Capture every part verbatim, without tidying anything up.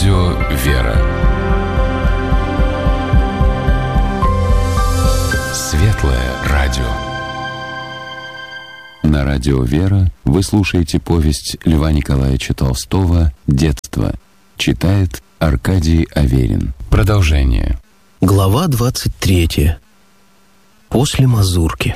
Радио «Вера». Светлое радио. На радио «Вера» вы слушаете повесть Льва Николаевича Толстого «Детство». Читает Аркадий Аверин. Продолжение. Глава двадцать третья. После мазурки.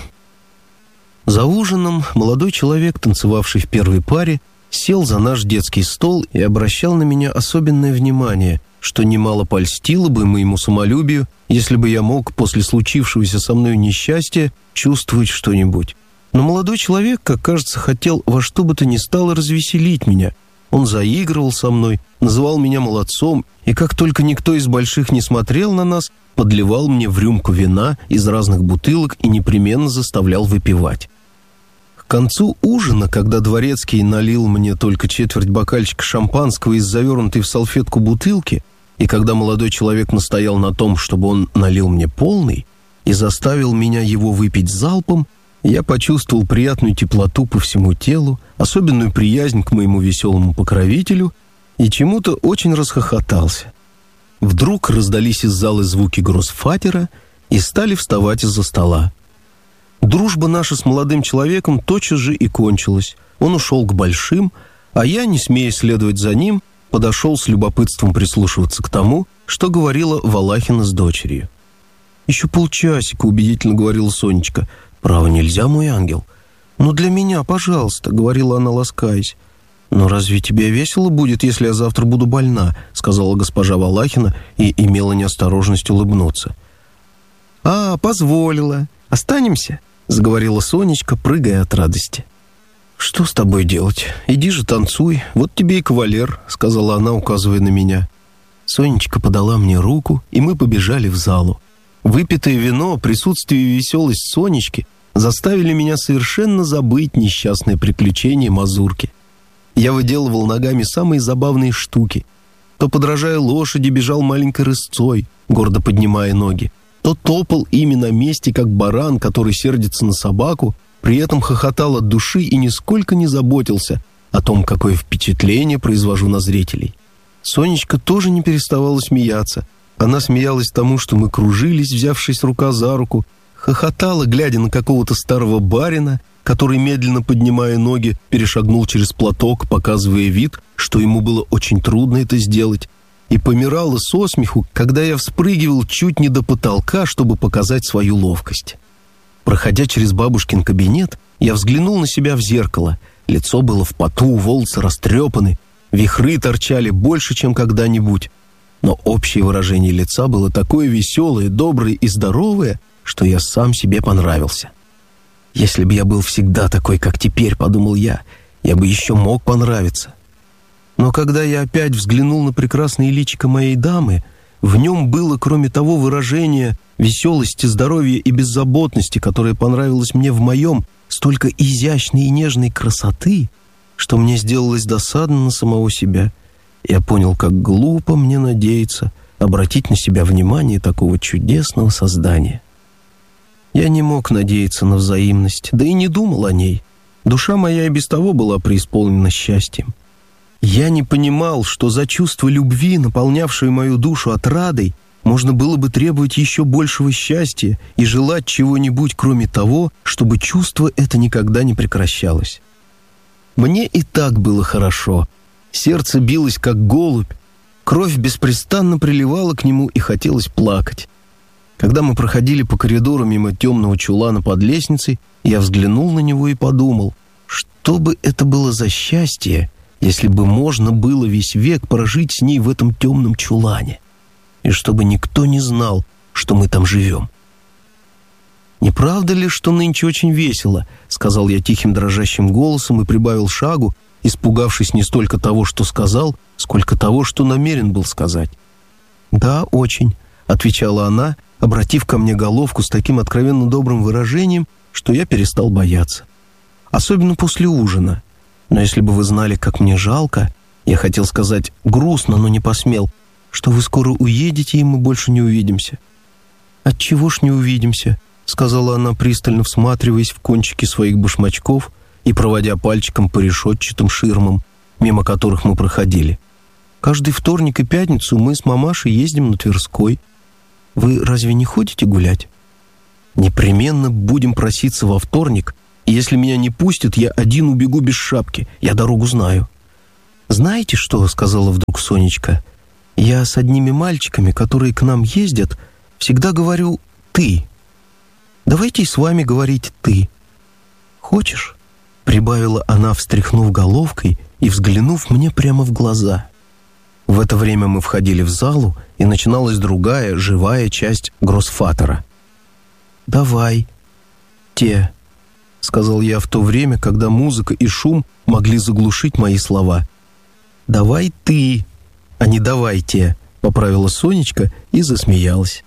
За ужином молодой человек, танцевавший в первой паре, сел за наш детский стол и обращал на меня особенное внимание, что немало польстило бы моему самолюбию, если бы я мог после случившегося со мной несчастья чувствовать что-нибудь. Но молодой человек, как кажется, хотел во что бы то ни стало развеселить меня. Он заигрывал со мной, называл меня молодцом, и как только никто из больших не смотрел на нас, подливал мне в рюмку вина из разных бутылок и непременно заставлял выпивать. К концу ужина, когда дворецкий налил мне только четверть бокальчика шампанского из завернутой в салфетку бутылки, и когда молодой человек настоял на том, чтобы он налил мне полный и заставил меня его выпить залпом, я почувствовал приятную теплоту по всему телу, особенную приязнь к моему веселому покровителю и чему-то очень расхохотался. Вдруг раздались из зала звуки гроссфатера и стали вставать из-за стола. Дружба наша с молодым человеком тотчас же и кончилась. Он ушел к большим, а я, не смея следовать за ним, подошел с любопытством прислушиваться к тому, что говорила Валахина с дочерью. «Еще полчасика», — убедительно говорила Сонечка. «Право, нельзя, мой ангел?» «Ну, для меня, пожалуйста», — говорила она, ласкаясь. «Но разве тебе весело будет, если я завтра буду больна?» — сказала госпожа Валахина и имела неосторожность улыбнуться. «А, позволила. Останемся?» — заговорила Сонечка, прыгая от радости. «Что с тобой делать? Иди же танцуй, вот тебе и кавалер», — сказала она, указывая на меня. Сонечка подала мне руку, и мы побежали в залу. Выпитое вино, присутствие и веселость Сонечки заставили меня совершенно забыть несчастное приключение мазурки. Я выделывал ногами самые забавные штуки. То, подражая лошади, бежал маленькой рысцой, гордо поднимая ноги, то топал ими на месте, как баран, который сердится на собаку, при этом хохотал от души и нисколько не заботился о том, какое впечатление произвожу на зрителей. Сонечка тоже не переставала смеяться. Она смеялась тому, что мы кружились, взявшись рука за руку, хохотала, глядя на какого-то старого барина, который, медленно поднимая ноги, перешагнул через платок, показывая вид, что ему было очень трудно это сделать, и помирала со смеху, когда я вспрыгивал чуть не до потолка, чтобы показать свою ловкость. Проходя через бабушкин кабинет, я взглянул на себя в зеркало. Лицо было в поту, волосы растрепаны, вихры торчали больше, чем когда-нибудь. Но общее выражение лица было такое веселое, доброе и здоровое, что я сам себе понравился. «Если бы я был всегда такой, как теперь, — подумал я, — я бы еще мог понравиться». Но когда я опять взглянул на прекрасное личико моей дамы, в нем было, кроме того выражения веселости, здоровья и беззаботности, которое понравилось мне в моем, столько изящной и нежной красоты, что мне сделалось досадно на самого себя. Я понял, как глупо мне надеяться обратить на себя внимание такого чудесного создания. Я не мог надеяться на взаимность, да и не думал о ней. Душа моя и без того была преисполнена счастьем. Я не понимал, что за чувство любви, наполнявшее мою душу отрадой, можно было бы требовать еще большего счастья и желать чего-нибудь, кроме того, чтобы чувство это никогда не прекращалось. Мне и так было хорошо. Сердце билось, как голубь, кровь беспрестанно приливала к нему и хотелось плакать. Когда мы проходили по коридору мимо темного чулана под лестницей, я взглянул на него и подумал, что бы это было за счастье, если бы можно было весь век прожить с ней в этом темном чулане, и чтобы никто не знал, что мы там живем. «Не правда ли, что нынче очень весело?» — сказал я тихим дрожащим голосом и прибавил шагу, испугавшись не столько того, что сказал, сколько того, что намерен был сказать. «Да, очень», — отвечала она, обратив ко мне головку с таким откровенно добрым выражением, что я перестал бояться. Особенно после ужина. Но если бы вы знали, как мне жалко, я хотел сказать грустно, но не посмел, что вы скоро уедете, и мы больше не увидимся». «Отчего ж не увидимся?» — сказала она, пристально всматриваясь в кончики своих башмачков и проводя пальчиком по решетчатым ширмам, мимо которых мы проходили. Каждый вторник и пятницу мы с мамашей ездим на Тверской. Вы разве не ходите гулять? Непременно будем проситься во вторник, и если меня не пустят, я один убегу без шапки. Я дорогу знаю». «Знаете что?» — сказала вдруг Сонечка. «Я с одними мальчиками, которые к нам ездят, всегда говорю «ты». Давайте и с вами говорить «ты». Хочешь?» — прибавила она, встряхнув головкой и взглянув мне прямо в глаза. В это время мы входили в залу, и начиналась другая, живая часть Гроссфатера. «Давай, те», — сказал я в то время, когда музыка и шум могли заглушить мои слова. «Давай ты, а не давайте», — поправила Сонечка и засмеялась.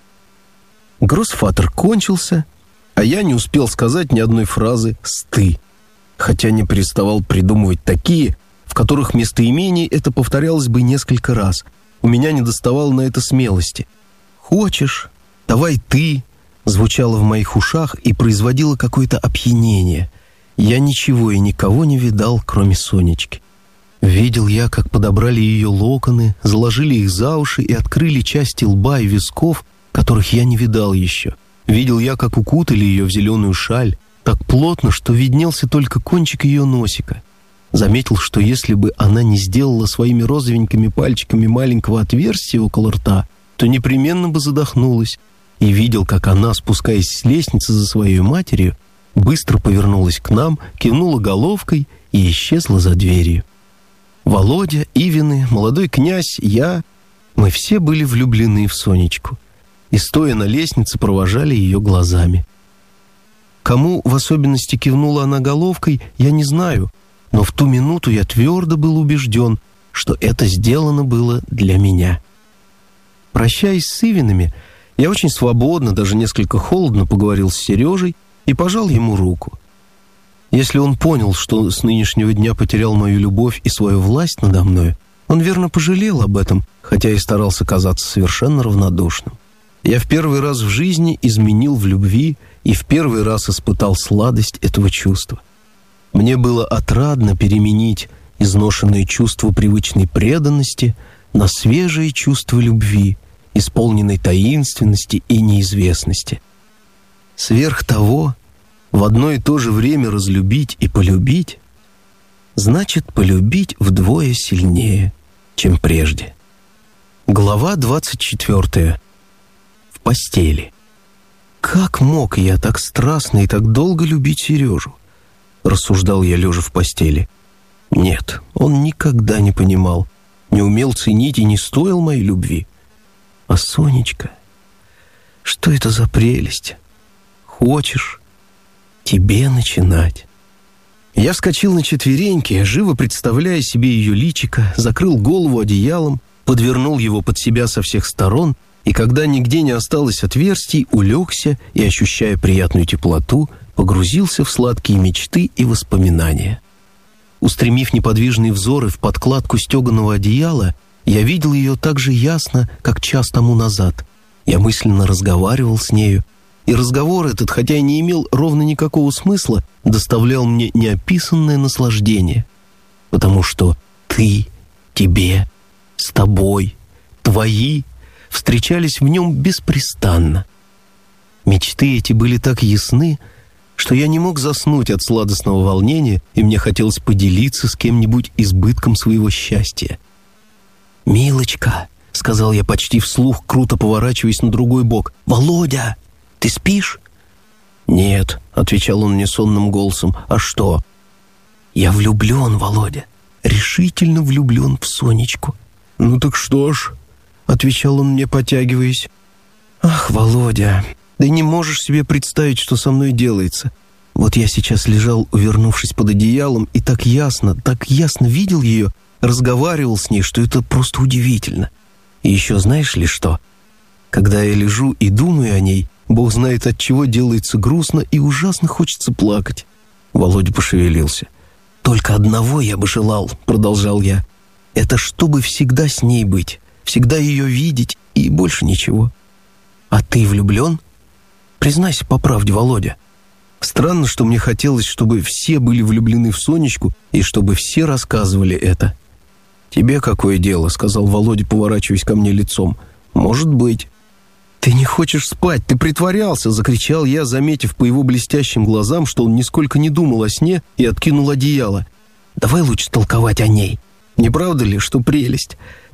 Гроссфатер кончился, а я не успел сказать ни одной фразы с «ты», хотя не переставал придумывать такие, в которых местоимение это повторялось бы несколько раз. У меня недоставало на это смелости. «Хочешь? Давай ты», звучало в моих ушах и производило какое-то опьянение. Я ничего и никого не видал, кроме Сонечки. Видел я, как подобрали ее локоны, заложили их за уши и открыли части лба и висков, которых я не видал еще. Видел я, как укутали ее в зеленую шаль, так плотно, что виднелся только кончик ее носика. Заметил, что если бы она не сделала своими розовенькими пальчиками маленького отверстия около рта, то непременно бы задохнулась. И видел, как она, спускаясь с лестницы за своей матерью, быстро повернулась к нам, кивнула головкой и исчезла за дверью. Володя, Ивины, молодой князь, я — мы все были влюблены в Сонечку и, стоя на лестнице, провожали ее глазами. Кому в особенности кивнула она головкой, я не знаю, но в ту минуту я твердо был убежден, что это сделано было для меня. Прощаясь с Ивинами, я очень свободно, даже несколько холодно поговорил с Сережей и пожал ему руку. Если он понял, что с нынешнего дня потерял мою любовь и свою власть надо мною, он верно пожалел об этом, хотя и старался казаться совершенно равнодушным. Я в первый раз в жизни изменил в любви и в первый раз испытал сладость этого чувства. Мне было отрадно переменить изношенное чувство привычной преданности на свежее чувство любви, исполненной таинственности и неизвестности. Сверх того, в одно и то же время разлюбить и полюбить значит полюбить вдвое сильнее, чем прежде. Глава двадцать четвертая. В постели. Как мог я так страстно и так долго любить Сережу? Рассуждал я, лежа в постели. Нет, он никогда не понимал, не умел ценить и не стоил моей любви. А Сонечка, что это за прелесть? Хочешь тебе начинать? Я вскочил на четвереньки, живо представляя себе ее личико, закрыл голову одеялом, подвернул его под себя со всех сторон, и когда нигде не осталось отверстий, улегся и, ощущая приятную теплоту, погрузился в сладкие мечты и воспоминания. Устремив неподвижные взоры в подкладку стеганого одеяла, я видел ее так же ясно, как час тому назад. Я мысленно разговаривал с нею, и разговор этот, хотя и не имел ровно никакого смысла, доставлял мне неописанное наслаждение. Потому что ты, тебе, с тобой, твои встречались в нем беспрестанно. Мечты эти были так ясны, что я не мог заснуть от сладостного волнения, и мне хотелось поделиться с кем-нибудь избытком своего счастья. «Милочка», — сказал я почти вслух, круто поворачиваясь на другой бок, — «Володя, ты спишь?» «Нет», — отвечал он мне сонным голосом, — «а что?» «Я влюблен, Володя, решительно влюблен в Сонечку». «Ну так что ж», — отвечал он мне, потягиваясь. «Ах, Володя, ты не можешь себе представить, что со мной делается. Вот я сейчас лежал, увернувшись под одеялом, и так ясно, так ясно видел ее, разговаривал с ней, что это просто удивительно. И еще знаешь ли что? Когда я лежу и думаю о ней, Бог знает, от чего делается грустно и ужасно хочется плакать». Володя пошевелился. «Только одного я бы желал», — продолжал я. «Это чтобы всегда с ней быть, всегда ее видеть и больше ничего. А ты влюблен? Признайся по правде, Володя». Странно, что мне хотелось, чтобы все были влюблены в Сонечку и чтобы все рассказывали это. «Тебе какое дело?» — сказал Володя, поворачиваясь ко мне лицом. «Может быть». «Ты не хочешь спать, ты притворялся!» — закричал я, заметив по его блестящим глазам, что он нисколько не думал о сне, и откинул одеяло. «Давай лучше толковать о ней. Не правда ли, что прелесть?